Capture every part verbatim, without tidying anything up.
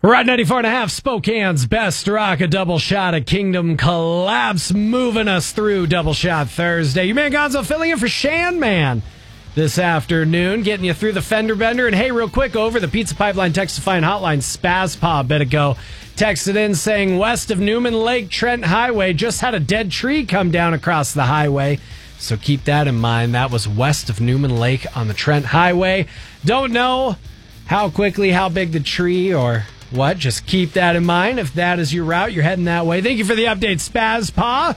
Ride ninety-four and a half, Spokane's best rock, a double shot of Kingdom Collapse, moving us through Double Shot Thursday. Your man Gonzo filling in for Shan Man this afternoon, getting you through the fender bender. And hey, real quick, over the Pizza Pipeline Text-to-Fine hotline, Spazpaw better go. Texted in saying, west of Newman Lake, Trent Highway, just had a dead tree come down across the highway. So keep that in mind. That was west of Newman Lake on the Trent Highway. Don't know how quickly, how big the tree or what. Just keep that in mind. If that is your route, you're heading that way. Thank you for the update, Spazpaw.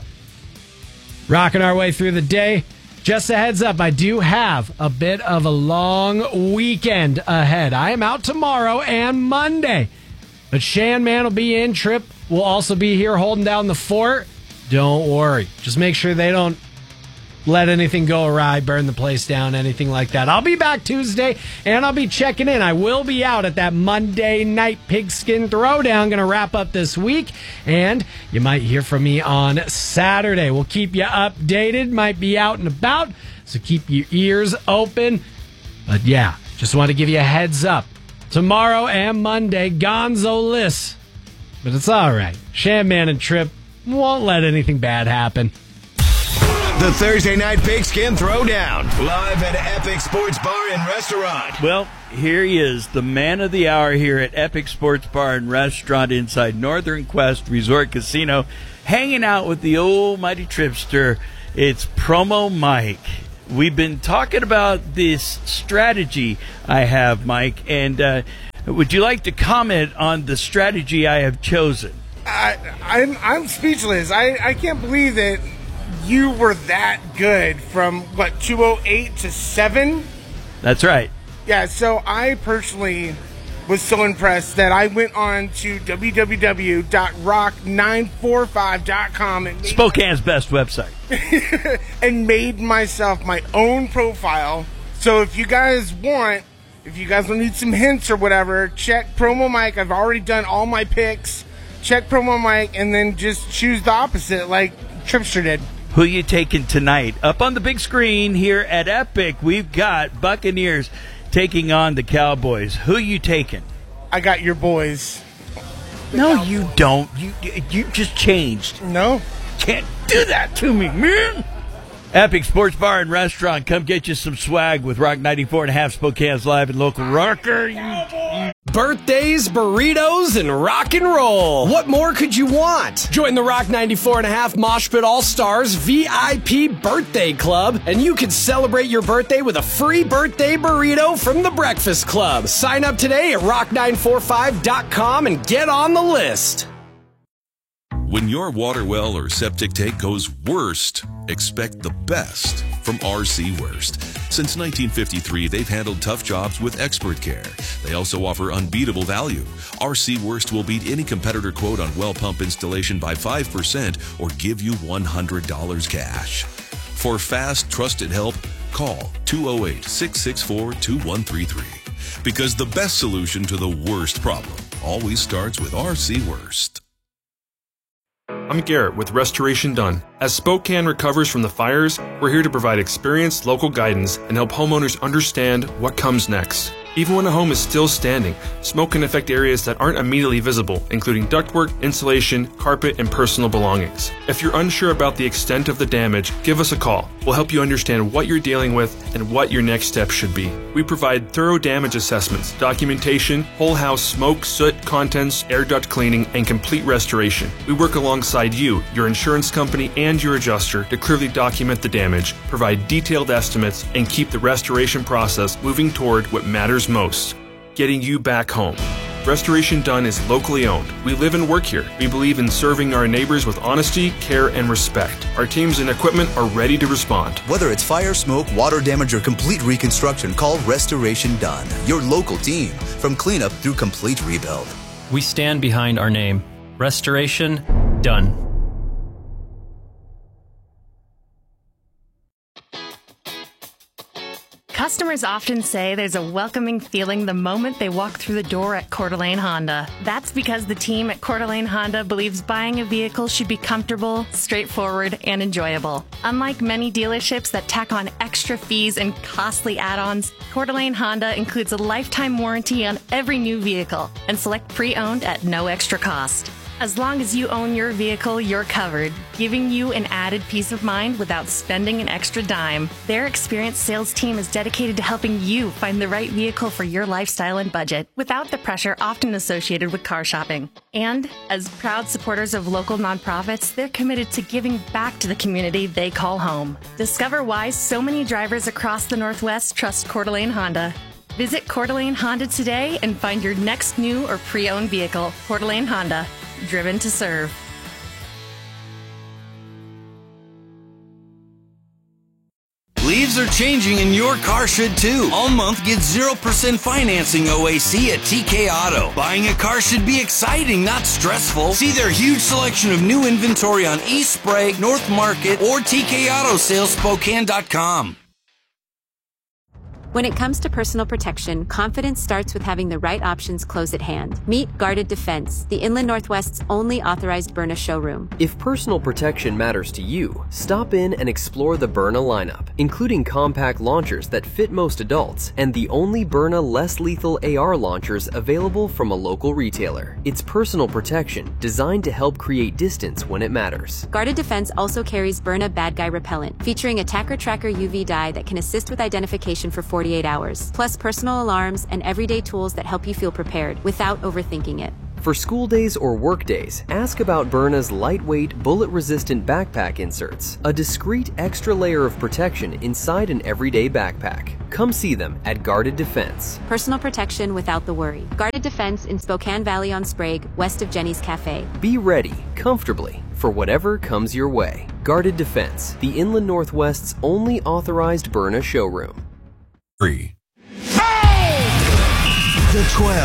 Rocking our way through the day. Just a heads up, I do have a bit of a long weekend ahead. I am out tomorrow and Monday. But Shan Man will be in. Trip will also be here holding down the fort. Don't worry. Just make sure they don't let anything go awry, burn the place down, anything like that. I'll be back Tuesday, and I'll be checking in. I will be out at that Monday night Pigskin Throwdown. Going to wrap up this week, and you might hear from me on Saturday. We'll keep you updated. Might be out and about, so keep your ears open. But yeah, just want to give you a heads up. Tomorrow and Monday, Gonzo lists. But it's all right. Shan Man and Trip won't let anything bad happen. The Thursday Night Pigskin Throwdown, live at Epic Sports Bar and Restaurant. Well, here he is, the man of the hour here at Epic Sports Bar and Restaurant inside Northern Quest Resort Casino, hanging out with the old mighty Tripster. It's Promo Mike. We've been talking about this strategy I have, Mike, and uh, would you like to comment on the strategy I have chosen? I, I'm, I'm speechless. I, I can't believe that you were that good from, what, two oh eight to seven? That's right. Yeah, so I personally was so impressed that I went on to w w w dot rock nine four five dot com and Spokane's best website. and made myself my own profile. So if you guys want, if you guys need some hints or whatever, check Promo Mike. I've already done all my picks. Check Promo Mike and then just choose the opposite like Tripster did. Who you taking tonight? Up on the big screen here at Epic, we've got Buccaneers taking on the Cowboys. Who you taking? I got your boys. The no, Cowboys. You don't. You you just changed. No. Can't do that to me, man. Epic Sports Bar and Restaurant. Come get you some swag with Rock ninety-four and a half Spokane's live and local rocker. You, you. Birthdays, burritos, and rock and roll. What more could you want? Join the Rock ninety-four and a half Mosh Pit All-Stars V I P Birthday Club, and you can celebrate your birthday with a free birthday burrito from the Breakfast Club. Sign up today at rock nine four five dot com and get on the list. When your water well or septic tank goes worst, expect the best from R C Worst. Since nineteen fifty-three, they've handled tough jobs with expert care. They also offer unbeatable value. R C Worst will beat any competitor quote on well pump installation by five percent or give you one hundred dollars cash. For fast, trusted help, call two oh eight, six six four, two one three three. Because the best solution to the worst problem always starts with R C Worst. I'm Garrett with Restoration Done. As Spokane recovers from the fires, we're here to provide experienced local guidance and help homeowners understand what comes next. Even when a home is still standing, smoke can affect areas that aren't immediately visible, including ductwork, insulation, carpet, and personal belongings. If you're unsure about the extent of the damage, give us a call. We'll help you understand what you're dealing with and what your next steps should be. We provide thorough damage assessments, documentation, whole house smoke, soot, contents, air duct cleaning, and complete restoration. We work alongside you, your insurance company, and your adjuster to clearly document the damage, provide detailed estimates, and keep the restoration process moving toward what matters most, getting you back home. Restoration Done is locally owned. We live and work here. We believe in serving our neighbors with honesty, care, and respect. Our teams and equipment are ready to respond. Whether it's fire, smoke, water damage, or complete reconstruction, call Restoration Done, your local team, from cleanup through complete rebuild. We stand behind our name. Restoration Done. Customers often say there's a welcoming feeling the moment they walk through the door at Coeur d'Alene Honda. That's because the team at Coeur d'Alene Honda believes buying a vehicle should be comfortable, straightforward, and enjoyable. Unlike many dealerships that tack on extra fees and costly add-ons, Coeur d'Alene Honda includes a lifetime warranty on every new vehicle and select pre-owned at no extra cost. As long as you own your vehicle, you're covered, giving you an added peace of mind without spending an extra dime. Their experienced sales team is dedicated to helping you find the right vehicle for your lifestyle and budget without the pressure often associated with car shopping. And as proud supporters of local nonprofits, they're committed to giving back to the community they call home. Discover why so many drivers across the Northwest trust Coeur d'Alene Honda. Visit Coeur d'Alene Honda today and find your next new or pre-owned vehicle. Coeur d'Alene Honda. Driven to serve. Leaves are changing and your car should too. All month, get zero percent financing O A C at T K Auto. Buying a car should be exciting, not stressful. See their huge selection of new inventory on East Sprague, North Market, or T K Auto Sales Spokane dot com. When it comes to personal protection, confidence starts with having the right options close at hand. Meet Guarded Defense, the Inland Northwest's only authorized Byrna showroom. If personal protection matters to you, stop in and explore the Byrna lineup, including compact launchers that fit most adults and the only Byrna less lethal A R launchers available from a local retailer. It's personal protection designed to help create distance when it matters. Guarded Defense also carries Byrna Bad Guy Repellent, featuring Attacker Tracker U V dye that can assist with identification for forty-eight hours, plus personal alarms and everyday tools that help you feel prepared without overthinking it. For school days or work days, ask about Byrna's lightweight, bullet-resistant backpack inserts, a discreet extra layer of protection inside an everyday backpack. Come see them at Guarded Defense. Personal protection without the worry. Guarded Defense in Spokane Valley on Sprague, west of Jenny's Cafe. Be ready, comfortably, for whatever comes your way. Guarded Defense, the Inland Northwest's only authorized Byrna showroom. Three. Oh! The twelve.